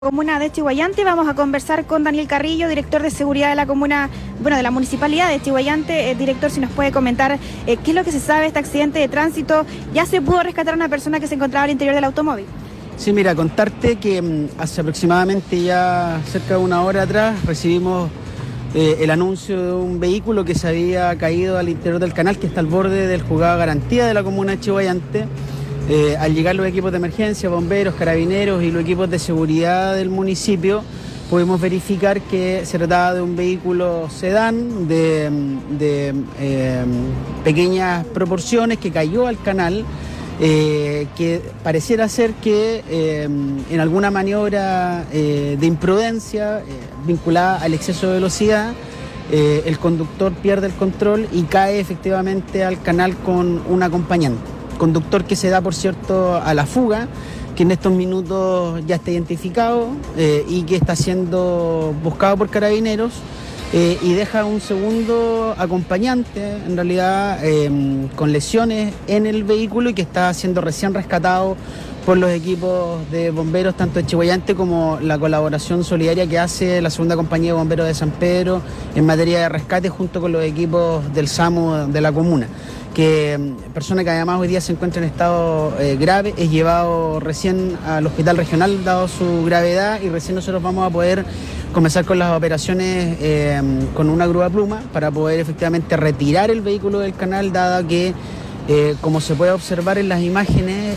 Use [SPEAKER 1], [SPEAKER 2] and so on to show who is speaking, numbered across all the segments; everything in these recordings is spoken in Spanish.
[SPEAKER 1] Comuna de Chiguayante. Vamos a conversar con Daniel Carrillo, director de seguridad de la comuna, de la municipalidad de Chiguayante. Director, si nos puede comentar qué es lo que se sabe de este accidente de tránsito. ¿Ya se pudo rescatar a una persona que se encontraba al interior del automóvil?
[SPEAKER 2] Sí, mira, contarte que hace aproximadamente ya cerca de una hora atrás recibimos el anuncio de un vehículo que se había caído al interior del canal que está al borde del juzgado de garantía de la comuna de Chiguayante. Al llegar los equipos de emergencia, bomberos, carabineros y los equipos de seguridad del municipio, pudimos verificar que se trataba de un vehículo sedán de pequeñas proporciones que cayó al canal, que pareciera ser que en alguna maniobra de imprudencia vinculada al exceso de velocidad, el conductor pierde el control y cae efectivamente al canal con un acompañante. Conductor que se da, por cierto, a la fuga, que en estos minutos ya está identificado y que está siendo buscado por carabineros, y deja un segundo acompañante, en realidad con lesiones en el vehículo y que está siendo recién rescatado por los equipos de bomberos, tanto de Chiguayante como la colaboración solidaria que hace la segunda compañía de bomberos de San Pedro en materia de rescate junto con los equipos del SAMU de la comuna. Que persona que además hoy día se encuentra en estado grave, es llevado recién al hospital regional dado su gravedad y recién nosotros vamos a poder comenzar con las operaciones con una grúa pluma para poder efectivamente retirar el vehículo del canal, dada que como se puede observar en las imágenes,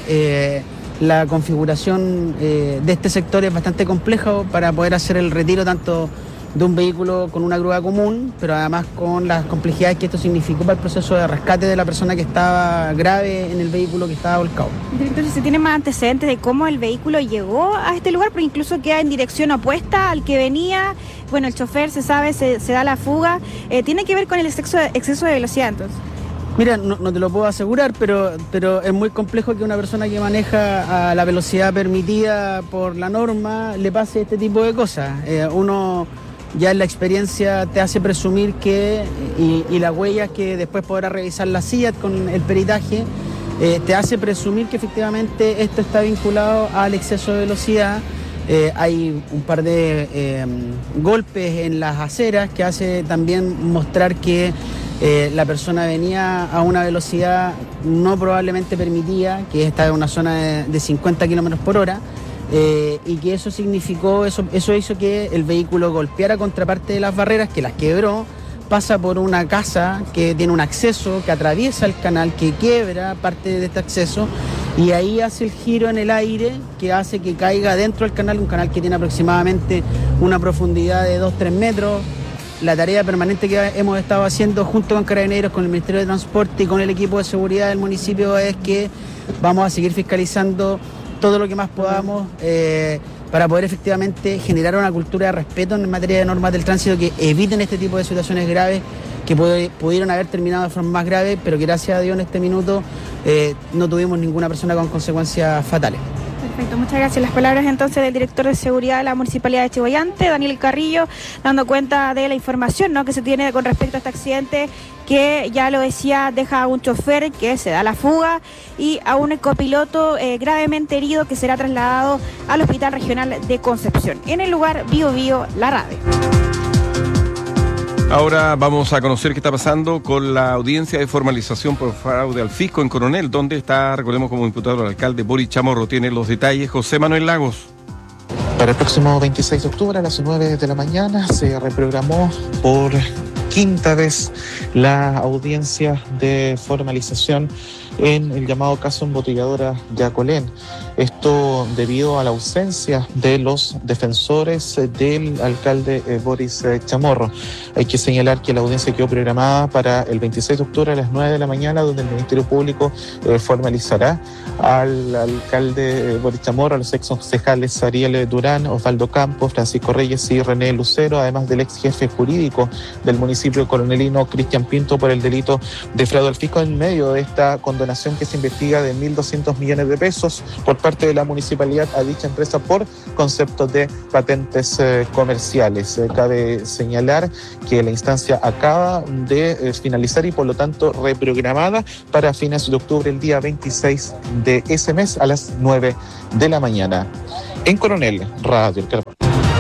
[SPEAKER 2] la configuración de este sector es bastante compleja para poder hacer el retiro tanto de un vehículo con una grúa común, pero además con las complejidades que esto significó para el proceso de rescate de la persona que estaba grave en el vehículo que estaba volcado.
[SPEAKER 1] Director, si se tiene más antecedentes de cómo el vehículo llegó a este lugar, pero incluso queda en dirección opuesta al que venía, el chofer se sabe, se da la fuga, ¿tiene que ver con el exceso de velocidad entonces?
[SPEAKER 2] Mira, no te lo puedo asegurar, pero es muy complejo que una persona que maneja a la velocidad permitida por la norma le pase este tipo de cosas. Uno ya en la experiencia te hace presumir que, y las huellas que después podrá revisar la CIAT con el peritaje, te hace presumir que efectivamente esto está vinculado al exceso de velocidad. Hay un par de golpes en las aceras que hace también mostrar que la persona venía a una velocidad no probablemente permitida, que está en una zona de 50 kilómetros por hora. Y que eso significó, eso hizo que el vehículo golpeara contra parte de las barreras, que las quebró, pasa por una casa que tiene un acceso, que atraviesa el canal, que quiebra parte de este acceso, y ahí hace el giro en el aire que hace que caiga dentro del canal, un canal que tiene aproximadamente una profundidad de 2-3 metros. La tarea permanente que hemos estado haciendo junto con Carabineros, con el Ministerio de Transporte y con el equipo de seguridad del municipio es que vamos a seguir fiscalizando todo lo que más podamos para poder efectivamente generar una cultura de respeto en materia de normas del tránsito que eviten este tipo de situaciones graves que pudieron haber terminado de forma más grave, pero que gracias a Dios en este minuto no tuvimos ninguna persona con consecuencias fatales.
[SPEAKER 1] Perfecto, muchas gracias. Las palabras entonces del director de seguridad de la municipalidad de Chiguayante, Daniel Carrillo, dando cuenta de la información que se tiene con respecto a este accidente que, ya lo decía, deja a un chofer que se da la fuga y a un copiloto gravemente herido que será trasladado al Hospital Regional de Concepción. En el lugar, Bio La Radio.
[SPEAKER 3] Ahora vamos a conocer qué está pasando con la audiencia de formalización por fraude al fisco en Coronel, donde está, recordemos, como imputado el alcalde Boric Chamorro. Tiene los detalles José Manuel Lagos.
[SPEAKER 4] Para el próximo 26 de octubre a las 9 de la mañana se reprogramó por quinta vez la audiencia de formalización en el llamado caso embotelladora Yacolén. Esto debido a la ausencia de los defensores del alcalde Boris Chamorro. Hay que señalar que la audiencia quedó programada para el 26 de octubre a las 9 de la mañana, donde el Ministerio Público formalizará al alcalde Boris Chamorro, a los ex concejales Ariel Durán, Osvaldo Campos, Francisco Reyes y René Lucero, además del ex jefe jurídico del municipio coronelino Cristian Pinto por el delito de fraude al fisco en medio de esta condonación que se investiga de 1.200 millones de pesos por parte de la municipalidad a dicha empresa por concepto de patentes comerciales. Cabe señalar que la instancia acaba de finalizar y por lo tanto reprogramada para fines de octubre, el día 26 de ese mes a las 9 de la mañana. En Coronel, Radio El Carbón.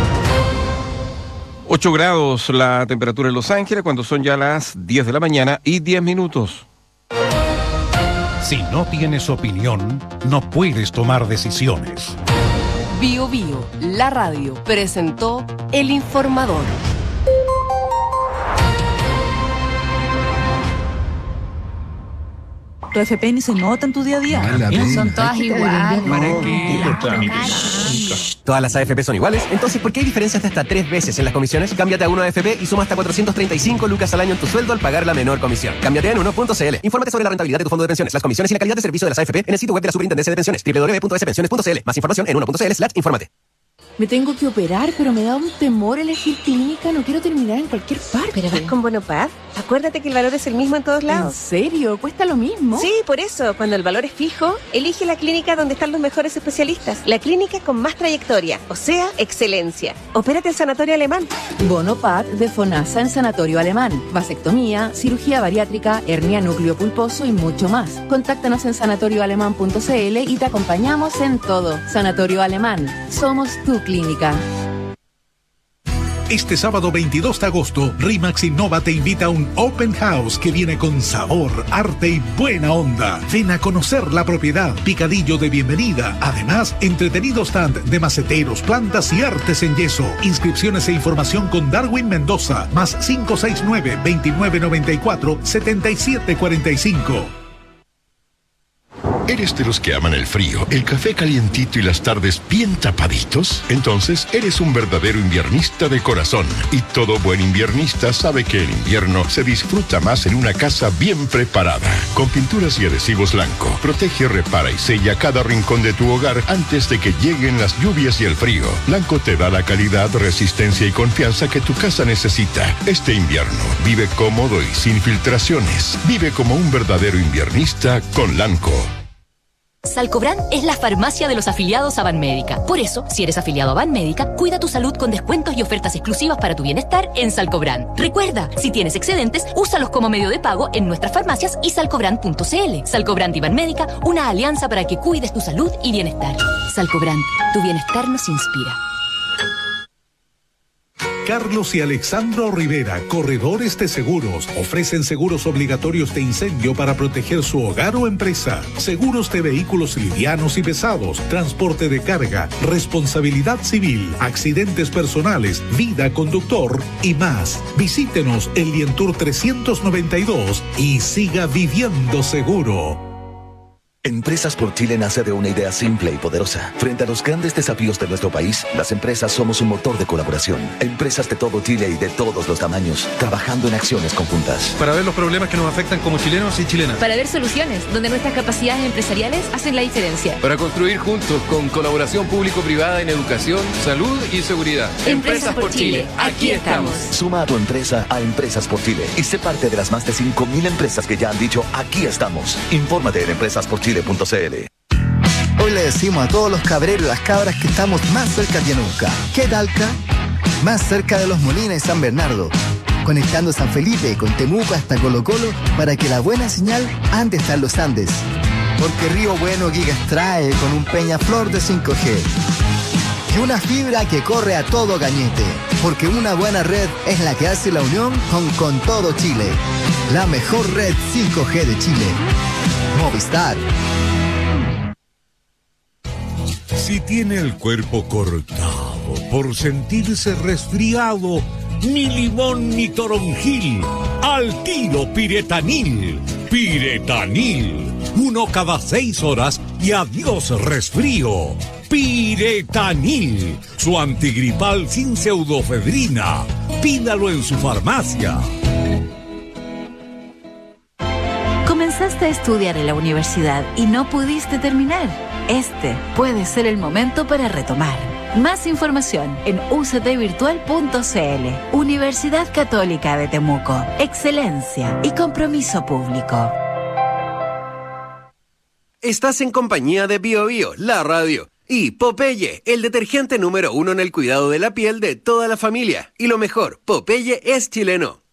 [SPEAKER 3] 8 grados la temperatura en Los Ángeles cuando son ya las 10 de la mañana y 10 minutos.
[SPEAKER 5] Si no tienes opinión, no puedes tomar decisiones.
[SPEAKER 6] Bio Bio, la radio, presentó El Informador.
[SPEAKER 7] ¿Tu FP se nota en tu día a día?
[SPEAKER 6] Son todas iguales.
[SPEAKER 8] Todas las AFP son iguales, entonces ¿por qué hay diferencias de hasta 3 veces en las comisiones? Cámbiate a Uno AFP y suma hasta 435 lucas al año en tu sueldo al pagar la menor comisión. Cámbiate en uno.cl. Infórmate sobre la rentabilidad de tu fondo de pensiones, las comisiones y la calidad de servicio de las AFP en el sitio web de la Superintendencia de Pensiones, www.spensiones.cl. Más información en uno.cl/. Infórmate.
[SPEAKER 9] Me tengo que operar, pero me da un temor elegir clínica. No quiero terminar en cualquier parte.
[SPEAKER 10] ¿Pero vas con Bonopad? Acuérdate que el valor es el mismo en todos lados.
[SPEAKER 9] ¿En serio? ¿Cuesta lo mismo?
[SPEAKER 10] Sí, por eso. Cuando el valor es fijo, elige la clínica donde están los mejores especialistas. La clínica con más trayectoria, o sea, excelencia. Opérate en Sanatorio Alemán.
[SPEAKER 9] Bonopad de FONASA en Sanatorio Alemán. Vasectomía, cirugía bariátrica, hernia núcleo pulposo y mucho más. Contáctanos en sanatorioalemán.cl y te acompañamos en todo. Sanatorio Alemán. Somos tu clínica.
[SPEAKER 5] Este sábado 22 de agosto, RIMAX Innova te invita a un Open House que viene con sabor, arte y buena onda. Ven a conocer la propiedad, picadillo de bienvenida. Además, entretenido stand de maceteros, plantas y artes en yeso. Inscripciones e información con Darwin Mendoza, más 569-2994-7745.
[SPEAKER 11] ¿Eres de los que aman el frío, el café calientito y las tardes bien tapaditos? Entonces, eres un verdadero inviernista de corazón. Y todo buen inviernista sabe que el invierno se disfruta más en una casa bien preparada. Con pinturas y adhesivos Lanco, protege, repara y sella cada rincón de tu hogar antes de que lleguen las lluvias y el frío. Lanco te da la calidad, resistencia y confianza que tu casa necesita. Este invierno, vive cómodo y sin filtraciones. Vive como un verdadero inviernista con Lanco.
[SPEAKER 12] Salcobran es la farmacia de los afiliados a Banmédica. Por eso, si eres afiliado a Banmédica, cuida tu salud con descuentos y ofertas exclusivas para tu bienestar en Salcobran. Recuerda, si tienes excedentes, úsalos como medio de pago en nuestras farmacias y salcobran.cl. Salcobran y Banmédica, una alianza para que cuides tu salud y bienestar. Salcobran, tu bienestar nos inspira.
[SPEAKER 5] Carlos y Alexandro Rivera, corredores de seguros, ofrecen seguros obligatorios de incendio para proteger su hogar o empresa, seguros de vehículos livianos y pesados, transporte de carga, responsabilidad civil, accidentes personales, vida conductor y más. Visítenos en Lientour 392 y siga viviendo seguro.
[SPEAKER 13] Empresas por Chile nace de una idea simple y poderosa. Frente a los grandes desafíos de nuestro país, las empresas somos un motor de colaboración. Empresas de todo Chile y de todos los tamaños, trabajando en acciones conjuntas.
[SPEAKER 14] Para ver los problemas que nos afectan como chilenos y chilenas.
[SPEAKER 15] Para ver soluciones donde nuestras capacidades empresariales hacen la diferencia.
[SPEAKER 16] Para construir juntos con colaboración público-privada en educación, salud y seguridad.
[SPEAKER 15] Empresas por Chile, aquí estamos.
[SPEAKER 13] Suma a tu empresa a Empresas por Chile y sé parte de las más de 5.000 empresas que ya han dicho aquí estamos. Infórmate en empresasporchile.cl.
[SPEAKER 17] Hoy le decimos a todos los cabreros y las cabras que estamos más cerca que nunca. ¿Qué Talca? Más cerca de Los Molinos y San Bernardo, conectando San Felipe con Temuco hasta Colo Colo para que la buena señal ande hasta los Andes. Porque Río Bueno Gigas trae con un Peñaflor de 5G y una fibra que corre a todo cañete. Porque una buena red es la que hace la unión con todo Chile. La mejor red 5G de Chile. Movistar.
[SPEAKER 5] Si tiene el cuerpo cortado por sentirse resfriado, ni limón ni toronjil, al tiro Piretanil. Piretanil, 1 cada 6 horas y adiós resfrío. Piretanil, su antigripal sin pseudofedrina. Pídalo en su farmacia.
[SPEAKER 18] Comenzaste a estudiar en la universidad y no pudiste terminar. Este puede ser el momento para retomar. Más información en uctvirtual.cl. Universidad Católica de Temuco. Excelencia y compromiso público.
[SPEAKER 19] Estás en compañía de Bio Bio, la radio. Y Popeye, el detergente número 1 en el cuidado de la piel de toda la familia. Y lo mejor, Popeye es chileno.